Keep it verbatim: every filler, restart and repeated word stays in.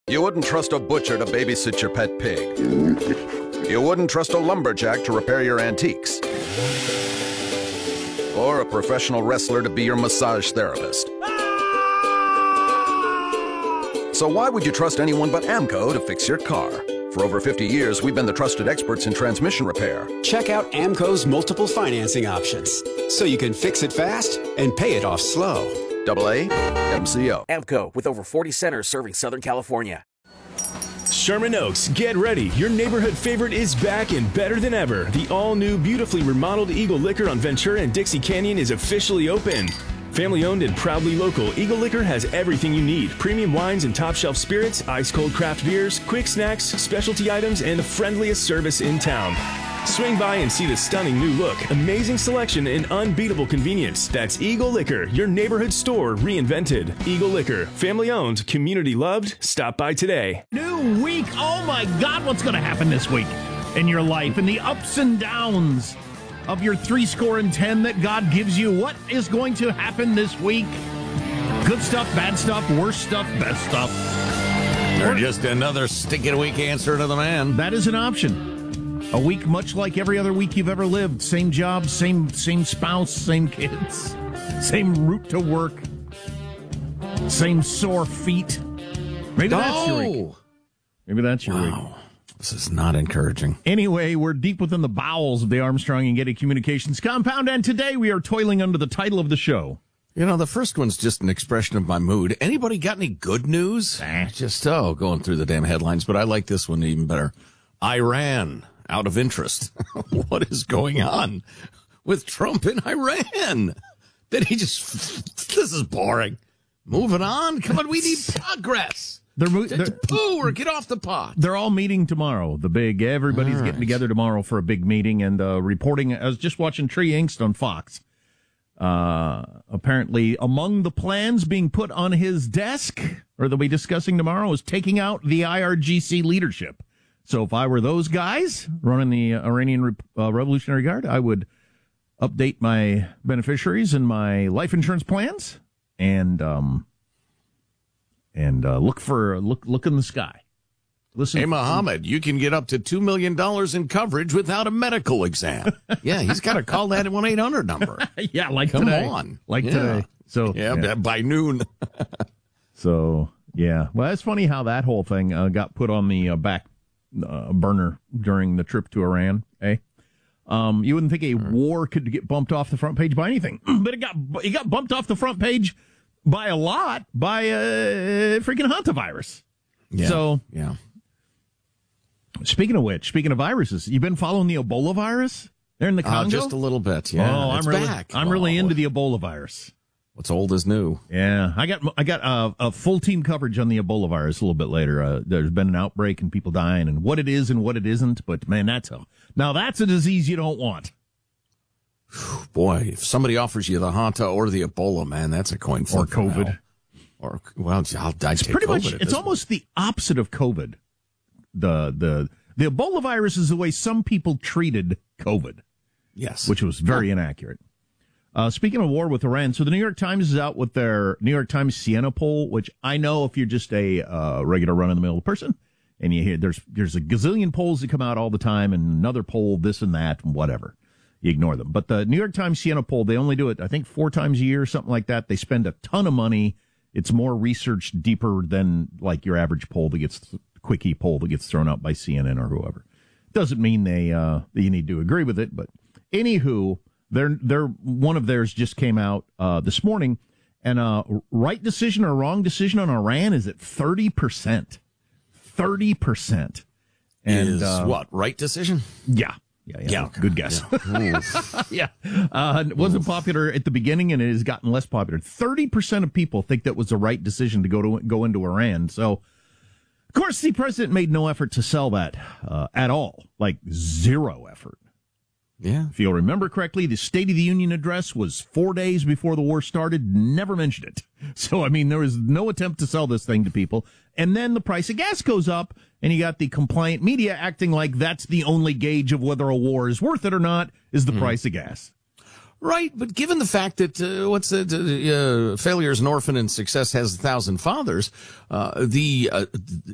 You wouldn't trust a butcher to babysit your pet pig. You wouldn't trust a lumberjack to repair your antiques. Or a professional wrestler to be your massage therapist. So why would you trust anyone but AMCO to fix your car? For over fifty years, we've been the trusted experts in transmission repair. Check out AMCO's multiple financing options, so you can fix it fast and pay it off slow. Double A M C O. AMCO, with over forty centers serving Southern California. Sherman Oaks, get ready. Your neighborhood favorite is back and better than ever. The all-new, beautifully remodeled Eagle Liquor on Ventura and Dixie Canyon is officially open. Family-owned and proudly local, Eagle Liquor has everything you need. Premium wines and top-shelf spirits, ice-cold craft beers, quick snacks, specialty items, and the friendliest service in town. Swing by and see the stunning new look, amazing selection, and unbeatable convenience. That's Eagle Liquor, your neighborhood store reinvented. Eagle Liquor, family-owned, community-loved. Stop by today. New week. Oh, my God, what's going to happen this week in your life and the ups and downs of your three score and ten that God gives you? What is going to happen this week? Good stuff, bad stuff, worse stuff, best stuff. Or just another stick-it-a-week answer to the man. That is an option. A week much like every other week you've ever lived. Same job, same same spouse, same kids, same route to work, same sore feet. Maybe that's your week. Maybe that's your wow. week. This is not encouraging. Anyway, we're deep within the bowels of the Armstrong and Getty Communications compound, and today we are toiling under the title of the show. You know, the first one's just an expression of my mood. Anybody got any good news? Nah. Just, oh, going through the damn headlines, but I like this one even better. Iran, out of interest. What is going on with Trump in Iran? That he just, this is boring. Moving on. Come on, we need progress. They're, they're poo or get off the pot. They're all meeting tomorrow. The big, everybody's right. getting together tomorrow for a big meeting and uh, reporting. I was just watching Tree Inkst on Fox. Uh, apparently, among the plans being put on his desk, or that we'll be discussing tomorrow, is taking out the I R G C leadership. So if I were those guys running the Iranian uh, Revolutionary Guard, I would update my beneficiaries and my life insurance plans and um and uh, look for look look in the sky. Listen, hey, Mohammed, you can get up to two million dollars in coverage without a medical exam. Yeah, he's got to call that one eight hundred number. Yeah, like Come today. on. Like yeah. today. So yeah, yeah. by noon. So, yeah. Well, it's funny how that whole thing uh, got put on the uh, back uh, burner during the trip to Iran, eh? Um, you wouldn't think a right. war could get bumped off the front page by anything, but it got it got bumped off the front page by a lot by uh, freaking hantavirus. Yeah. So, yeah. Speaking of which, speaking of viruses, you been following the Ebola virus there in the Congo? Uh, just a little bit, yeah. Oh, I'm it's really, back. I'm oh. really into the Ebola virus. What's old is new. Yeah, I got I got uh, a full team coverage on the Ebola virus a little bit later. Uh, there's been an outbreak and people dying and what it is and what it isn't. But man, that's a now that's a disease you don't want. Boy, if somebody offers you the Hanta or the Ebola, man, that's a coin flip. Or COVID. Or well, I'll I'd it's take pretty COVID much. at It's this almost the opposite of COVID. The the the Ebola virus is the way some people treated COVID. Yes, which was very yeah. inaccurate. Uh, speaking of war with Iran, so the New York Times is out with their New York Times Siena poll, which I know if you're just a uh, regular run-of-the-mill person, and you hear there's there's a gazillion polls that come out all the time, and another poll, this and that, and whatever. You ignore them. But the New York Times Siena poll, they only do it, I think, four times a year, something like that. They spend a ton of money. It's more research, deeper than like your average poll that gets, quickie poll that gets thrown out by C N N or whoever. Doesn't mean they uh, that you need to agree with it, but anywho. Their, their, one of theirs just came out uh, this morning, and uh, right decision or wrong decision on Iran is at thirty percent. thirty percent. And, is uh, what, right decision? Yeah. Yeah, yeah. yeah. Good guess. Yeah. yeah. Uh, it wasn't Oof. popular at the beginning, and it has gotten less popular. thirty percent of people think that was the right decision to go to go into Iran. So, of course, the president made no effort to sell that uh, at all, like zero effort. Yeah. If you'll remember correctly, the State of the Union address was four days before the war started, never mentioned it. So, I mean, there was no attempt to sell this thing to people. And then the price of gas goes up, and you got the compliant media acting like that's the only gauge of whether a war is worth it or not, is the mm. price of gas. Right, but given the fact that uh, what's it, uh, failure is an orphan and success has a thousand fathers, uh, the uh,